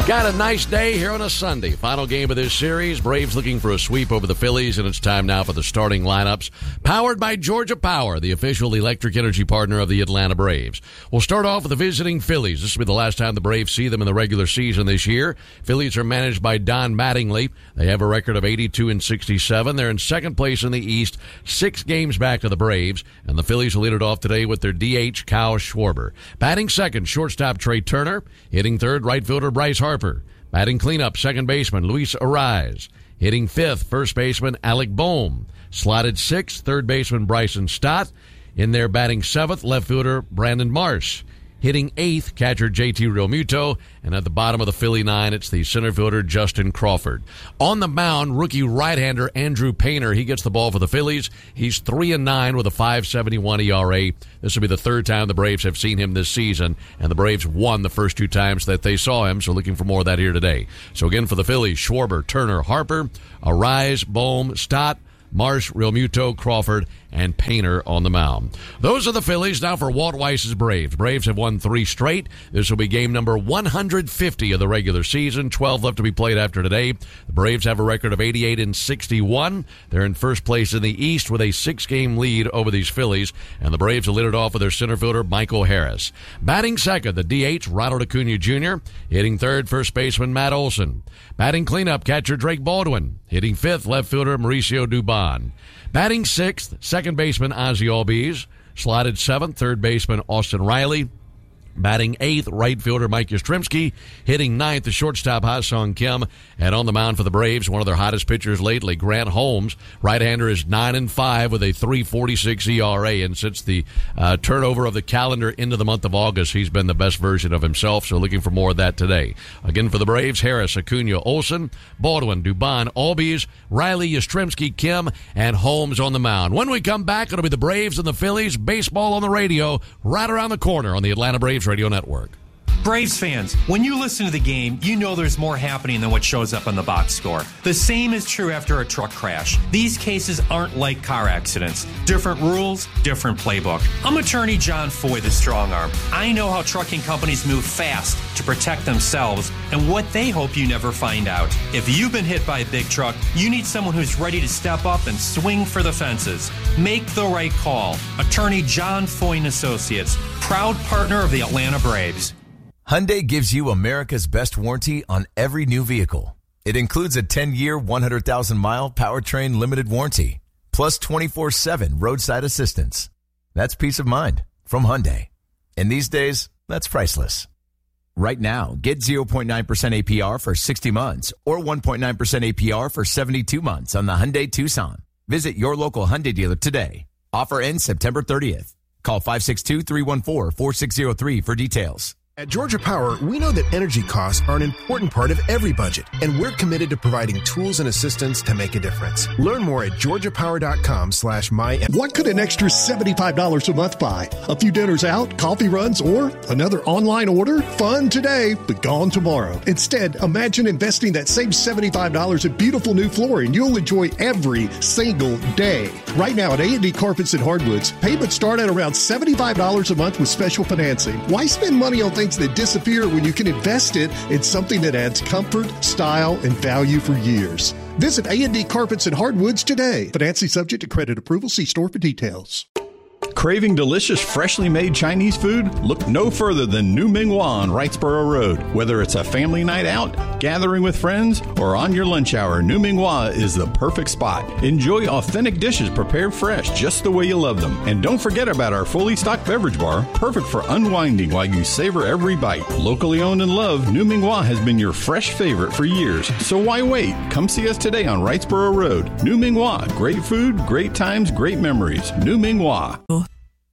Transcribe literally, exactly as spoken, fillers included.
Got a nice day here on a Sunday. Final game of this series. Braves looking for a sweep over the Phillies, and it's time now for the starting lineups. Powered by Georgia Power, the official electric energy partner of the Atlanta Braves. We'll start off with the visiting Phillies. This will be the last time the Braves see them in the regular season this year. Phillies are managed by Don Mattingly. They have a record of eighty-two and sixty-seven. They're in second place in the East, six games back of the Braves, and the Phillies will lead it off today with their D H, Kyle Schwarber. Batting second, shortstop Trey Turner. Hitting third, right fielder Bryce Harper. Batting cleanup, second baseman Luis Arraez. Hitting fifth, first baseman Alec Bohm. Slotted sixth, third baseman Bryson Stott. In there batting seventh, left fielder Brandon Marsh. Hitting eighth, catcher J T Realmuto. And at the bottom of the Philly nine, it's the center fielder Justin Crawford. On the mound, rookie right-hander Andrew Painter. He gets the ball for the Phillies. He's three and nine with a five seventy-one E R A. This will be the third time the Braves have seen him this season, and the Braves won the first two times that they saw him, so looking for more of that here today. So again for the Phillies, Schwarber, Turner, Harper, Arraez, Bohm, Stott, Marsh, Realmuto, Crawford, and Painter on the mound. Those are the Phillies. Now for Walt Weiss's Braves. Braves have won three straight. This will be game number one hundred fifty of the regular season. twelve left to be played after today. The Braves have a record of eighty-eight and sixty-one. They're in first place in the East with a six-game lead over these Phillies, and the Braves will lead it off with their center fielder, Michael Harris. Batting second, the D H, Ronald Acuna Junior Hitting third, first baseman Matt Olson. Batting cleanup, catcher Drake Baldwin. Hitting fifth, left fielder Mauricio Dubon. Batting sixth, second baseman Ozzie Albies. Slotted seventh, third baseman Austin Riley. Batting eighth, right fielder Mike Yastrzemski. Hitting ninth, the shortstop Ha-Sung Kim. And on the mound for the Braves, one of their hottest pitchers lately, Grant Holmes. Right-hander is nine and five with a three forty-six E R A. And since the uh, turnover of the calendar into the month of August, he's been the best version of himself. So looking for more of that today. Again for the Braves, Harris, Acuna, Olson, Baldwin, Dubon, Albies, Riley, Yastrzemski, Kim, and Holmes on the mound. When we come back, it'll be the Braves and the Phillies. Baseball on the radio right around the corner on the Atlanta Braves Radio Network. Braves fans, when you listen to the game, you know there's more happening than what shows up on the box score. The same is true after a truck crash. These cases aren't like car accidents. Different rules, different playbook. I'm attorney John Foy, the strong arm. I know how trucking companies move fast to protect themselves and what they hope you never find out. If you've been hit by a big truck, you need someone who's ready to step up and swing for the fences. Make the right call. Attorney John Foy and Associates, proud partner of the Atlanta Braves. Hyundai gives you America's best warranty on every new vehicle. It includes a ten-year, one hundred thousand mile powertrain limited warranty, plus twenty-four seven roadside assistance. That's peace of mind from Hyundai. And these days, that's priceless. Right now, get zero point nine percent A P R for sixty months or one point nine percent A P R for seventy-two months on the Hyundai Tucson. Visit your local Hyundai dealer today. Offer ends September thirtieth. Call five six two, three one four, four six zero three for details. At Georgia Power, we know that energy costs are an important part of every budget, and we're committed to providing tools and assistance to make a difference. Learn more at georgiapower.com slash my. What could an extra seventy-five dollars a month buy? A few dinners out, coffee runs, or another online order? Fun today, but gone tomorrow. Instead, imagine investing that same seventy-five dollars in beautiful new flooring you'll enjoy every single day. Right now at A and D Carpets and Hardwoods, payments start at around seventy-five dollars a month with special financing. Why spend money on things that disappear when you can invest it in something that adds comfort, style, and value for years? Visit A and D Carpets and Hardwoods today. Financing subject to credit approval. See store for details. Craving delicious, freshly made Chinese food? Look no further than New Ming Hua on Wrightsboro Road. Whether it's a family night out, gathering with friends, or on your lunch hour, New Ming Hua is the perfect spot. Enjoy authentic dishes prepared fresh, just the way you love them. And don't forget about our fully stocked beverage bar, perfect for unwinding while you savor every bite. Locally owned and loved, New Ming Hua has been your fresh favorite for years. So why wait? Come see us today on Wrightsboro Road. New Ming Hua. Great food, great times, great memories. New Ming Hua.